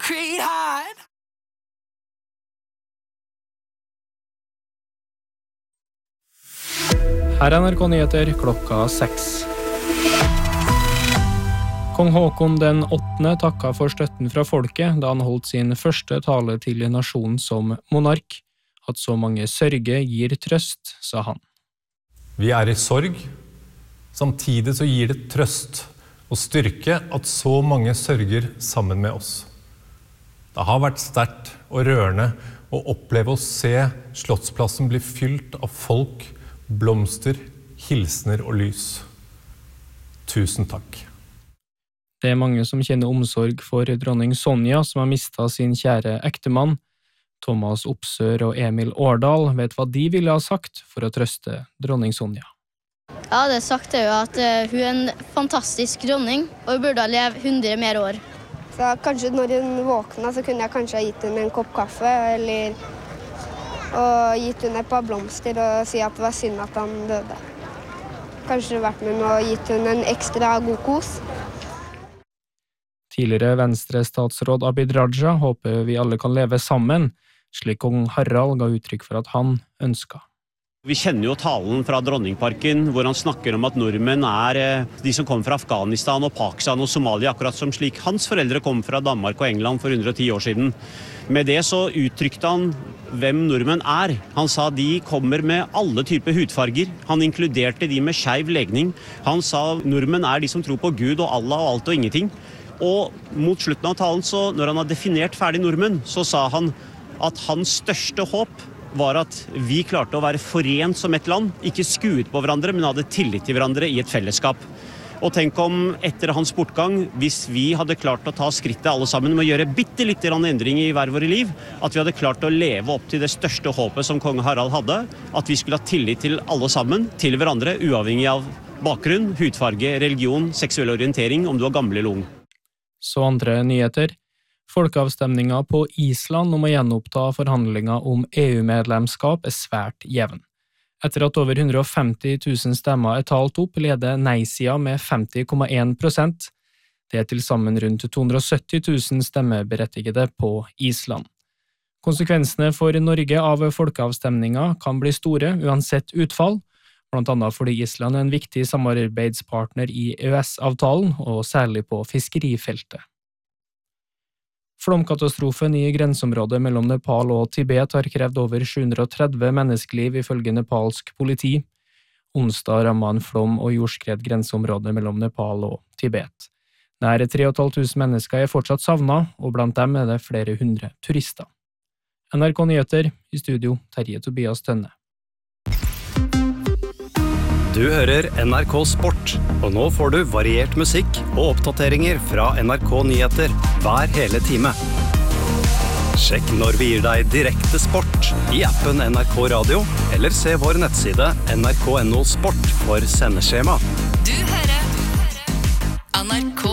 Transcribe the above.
concrete heart. Her NRK Nyheter klokka 6. Kong Håkon den 8. takket for støtten fra folket da han holdt sin første tale til nasjonen som monark. At så mange sørger gir trøst, sa han. Vi I sorg, samtidig så gir det trøst og styrke at så mange sørger sammen med oss. Det har vært sterkt og rørende å oppleve å se Slottsplassen bli fylt av folk, blomster, hilsner og lys. Tusen takk. Det mange som kjenner omsorg for dronning Sonja, som har mistet sin kjære ektemann. Thomas Opsør og Emil Årdal vet hva de ville ha sagt for å trøste dronning Sonja. Ja, det sagt jo at hun en fantastisk dronning, og hun burde leve 100 mer år. Så kanskje når hun våkna, så kunne jeg kanskje ha gitt henne en kopp kaffe, eller og gitt henne et par blomster og si at det var synd at han døde. Kanskje vært med og gitt henne en ekstra god kos. Tidligere Venstre-statsråd Abid Raja håper vi alle kan leve sammen, slik kong Harald ga uttrykk for at han ønsket. Vi kjenner jo talen fra Dronningparken, hvor han snakker om at nordmenn de som kommer fra Afghanistan og Pakistan og Somalia, akkurat som slik hans foreldre kom fra Danmark og England for 110 år siden. Med det så uttrykte han hvem nordmenn Han sa de kommer med alle typer hudfarger. Han inkluderte de med skeiv legning. Han sa nordmenn de som tror på Gud og Allah og alt og ingenting. Og mot slutten av talen, så når han har definert ferdig nordmenn, så sa han at hans største håp var at vi klarte å være forent som et land, ikke skuet på hverandre, men hadde tillit til hverandre i et fellesskap. Og tenk om etter hans bortgang, hvis vi hadde klart å ta skrittet alle sammen med å gjøre bitte litt endringer i hver våre liv, at vi hadde klart å leve opp til det største håpet som kong Harald hadde, at vi skulle ha tillit til alle sammen, til hverandre, uavhengig av bakgrunn, hudfarge, religion, seksuell orientering, om du er gammel eller ung. Så andre nyheter. Folkeavstemninga på Island om å gjenoppta forhandlinger om EU-medlemskap svært jevn. Etter at over 150 000 stemmer talt opp, leder nei-sida med 50,1%. Det til sammen rundt 270 000 stemmeberettigede på Island. Konsekvensene for Norge av folkeavstemninga kan bli store uansett utfall, blant annet fordi Island en viktig samarbeidspartner i EØS-avtalen, og særlig på fiskerifeltet. Flomkatastrofen i grenseområdet mellom Nepal og Tibet har krevd over 730 menneskeliv ifølge nepalsk politi. Onsdag rammet en flom- og jordskred grenseområdet mellom Nepal og Tibet. Nær 3.500 mennesker fortsatt savnet, og blant dem det flere hundre turister. NRK Nyheter, i studio Terje Tobias Tønne. Du hører NRK Sport, og nå får du variert musikk og oppdateringer fra NRK Nyheter hver hele time. Sjekk når vi gir deg direkte sport i appen NRK Radio, eller se vår nettside nrk.no sport for sendeskjema. Du hører NRK